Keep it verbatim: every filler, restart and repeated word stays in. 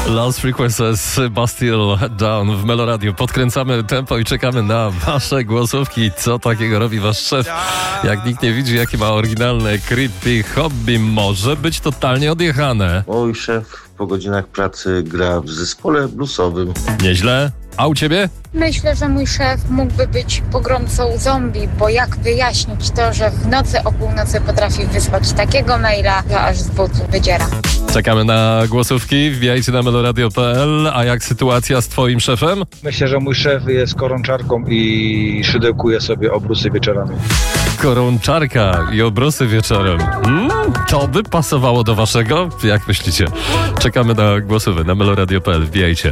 Lost Frequencies, Bastille Down w Meloradiu. Podkręcamy tempo i czekamy na wasze głosówki. Co takiego robi wasz szef? Jak nikt nie widzi, jakie ma oryginalne, creepy hobby, może być totalnie odjechane. Mój szef po godzinach pracy gra w zespole bluesowym. Nieźle. A u ciebie? Myślę, że mój szef mógłby być pogromcą zombie, bo jak wyjaśnić to, że w nocy o północy potrafi wysłać takiego maila, że aż z butów wydziera. Czekamy na głosówki, wbijajcie na meloradio kropka p l. A jak sytuacja z twoim szefem? Myślę, że mój szef jest korączarką i szydełkuje sobie obrusy wieczorami. Korączarka i obrusy wieczorem. Hmm, to by pasowało do waszego? Jak myślicie? Czekamy na głosówki na meloradio kropka p l. Wbijajcie.